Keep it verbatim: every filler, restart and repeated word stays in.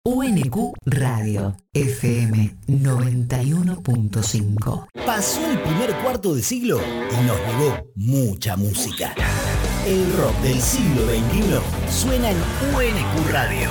U N Q Radio, F M noventa y uno punto cinco. Pasó el primer cuarto de siglo y nos legó mucha música. El rock del siglo veintiuno suena en U N Q Radio.